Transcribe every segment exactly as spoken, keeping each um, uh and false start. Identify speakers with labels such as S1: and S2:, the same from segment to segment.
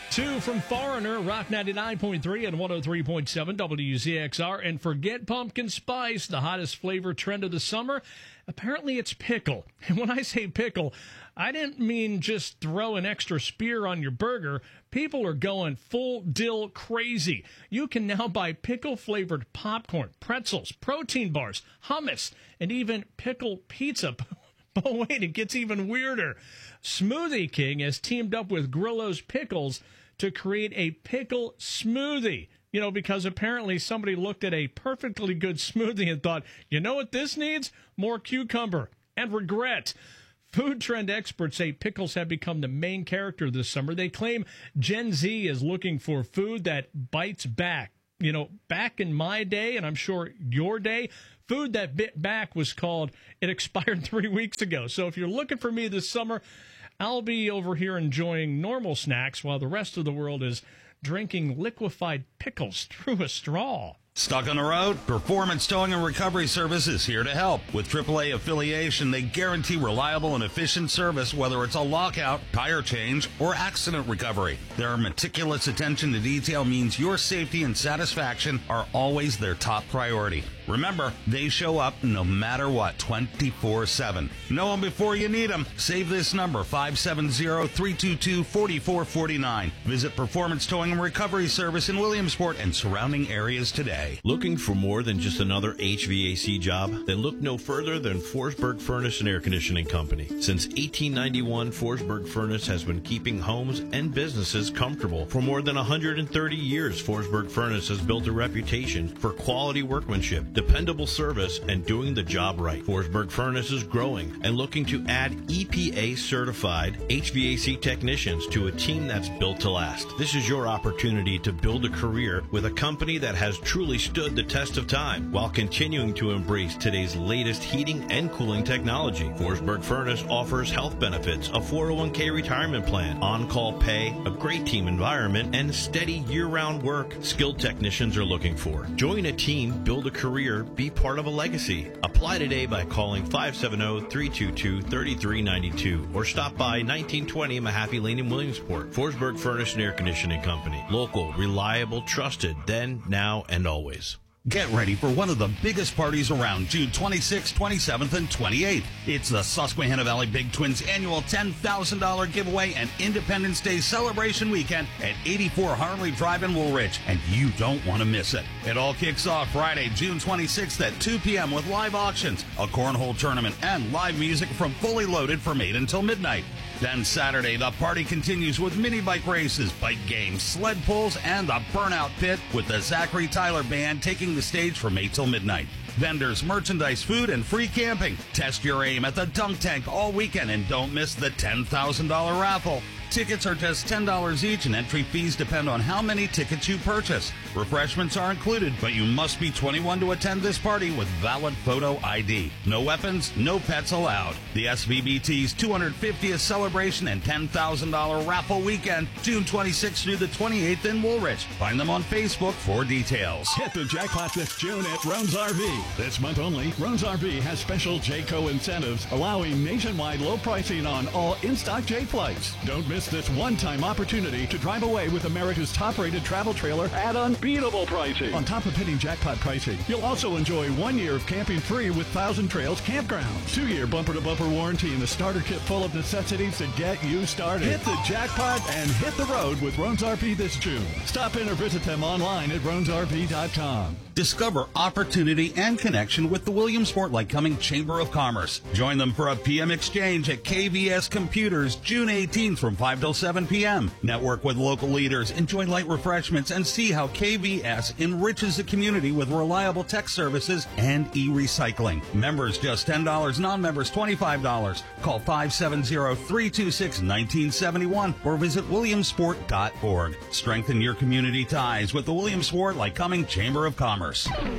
S1: Two from Foreigner, Rock ninety-nine point three and one oh three point seven W Z X R. And forget pumpkin spice, the hottest flavor trend of the summer. Apparently it's pickle. And when I say pickle, I didn't mean just throw an extra spear on your burger. People are going full dill crazy. You can now buy pickle-flavored popcorn, pretzels, protein bars, hummus, and even pickle pizza. But wait, it gets even weirder. Smoothie King has teamed up with Grillo's Pickles to create a pickle smoothie. You know, because apparently somebody looked at a perfectly good smoothie and thought, you know what this needs? More cucumber and regret. Food trend experts say pickles have become the main character this summer. They claim Gen Z is looking for food that bites back. You know, back in my day, and I'm sure your day, food that bit back was called, it expired three weeks ago. So if you're looking for me this summer, I'll be over here enjoying normal snacks while the rest of the world is drinking liquefied pickles through a straw.
S2: Stuck on the road? Performance Towing and Recovery Service is here to help. With triple A affiliation, they guarantee reliable and efficient service, whether it's a lockout, tire change, or accident recovery. Their meticulous attention to detail means your safety and satisfaction are always their top priority. Remember, they show up no matter what, twenty-four seven. Know them before you need them. Save this number, five seven zero, three two two, four four four nine. Visit Performance Towing and Recovery Service in Williamsport and surrounding areas today.
S3: Looking for more than just another H V A C job? Then look no further than Forsberg Furnace and Air Conditioning Company. Since eighteen ninety-one, Forsberg Furnace has been keeping homes and businesses comfortable. For more than one hundred thirty years, Forsberg Furnace has built a reputation for quality workmanship, dependable service, and doing the job right. Forsberg Furnace is growing and looking to add E P A-certified H V A C technicians to a team that's built to last. This is your opportunity to build a career with a company that has truly stood the test of time while continuing to embrace today's latest heating and cooling technology. Forsberg Furnace offers health benefits, a four oh one k retirement plan, on-call pay, a great team environment, and steady year-round work skilled technicians are looking for. Join a team, build a career, be part of a legacy. Apply today by calling five seven zero, three two two, three three nine two or stop by nineteen twenty Mahaffey Lane in Williamsport. Forsberg Furnace and Air Conditioning Company. Local, reliable, trusted, then, now, and always.
S2: Get ready for one of the biggest parties around, June twenty-sixth, twenty-seventh, and twenty-eighth. It's the Susquehanna Valley Big Twins annual ten thousand dollars giveaway and Independence Day celebration weekend at eighty-four Harley Drive in Woolridge, and you don't want to miss it. It all kicks off Friday, June twenty-sixth at two p.m. with live auctions, a cornhole tournament, and live music from Fully Loaded from eight until midnight. Then Saturday, the party continues with mini bike races, bike games, sled pulls, and the Burnout Pit with the Zachary Tyler Band taking the stage from eight till midnight. Vendors, merchandise, food, and free camping. Test your aim at the Dunk Tank all weekend and don't miss the ten thousand dollars raffle. Tickets are just ten dollars each and entry fees depend on how many tickets you purchase. Refreshments are included, but you must be twenty-one to attend this party with valid photo I D. No weapons, no pets allowed. The S V B T's two hundred fiftieth celebration and ten thousand dollars raffle weekend, June twenty-sixth through the twenty-eighth in Woolridge. Find them on Facebook for details.
S4: Hit the jackpot this June at Roan's R V. This month only, Roan's R V has special Jayco incentives, allowing nationwide low pricing on all in-stock J flights. Don't miss this one-time opportunity to drive away with America's top-rated travel trailer at unbeatable pricing. On top of hitting jackpot pricing, you'll also enjoy one year of camping free with Thousand Trails Campgrounds, two-year bumper-to-bumper warranty, and a starter kit full of necessities to get you started. Hit the jackpot and hit the road with Roan's R V this June. Stop in or visit them online at roans r v dot com.
S2: Discover opportunity and connection with the Williamsport Lycoming Chamber of Commerce. Join them for a P M exchange at K V S Computers June eighteenth from five till seven p.m. Network with local leaders, enjoy light refreshments, and see how K V S enriches the community with reliable tech services and e-recycling. Members just ten dollars, non-members twenty-five dollars. Call five seven zero, three two six, one nine seven one or visit williamsport dot org. Strengthen your community ties with the Williamsport Lycoming Chamber of Commerce.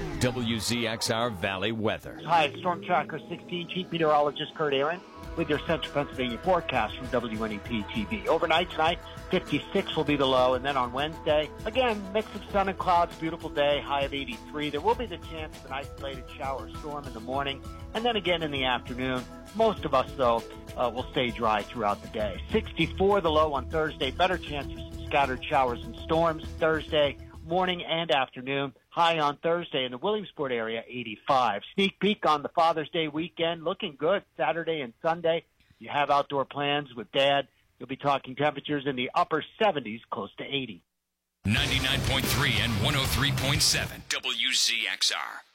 S5: W Z X R Valley weather.
S6: Hi, it's Storm Tracker sixteen, Chief Meteorologist Kurt Aaron with your Central Pennsylvania forecast from W N E P T V. Overnight tonight, fifty-six will be the low, and then on Wednesday, again, mix of sun and clouds, beautiful day, high of eighty-three. There will be the chance of an isolated shower or storm in the morning, and then again in the afternoon. Most of us, though, uh, will stay dry throughout the day. sixty-four the low on Thursday, better chance for some scattered showers and storms Thursday morning and afternoon. High on Thursday in the Williamsport area, eighty-five. Sneak peek on the Father's Day weekend, looking good Saturday and Sunday. You have outdoor plans with Dad. You'll be talking temperatures in the upper seventies, close to eighty.
S7: ninety-nine point three and one oh three point seven W Z X R.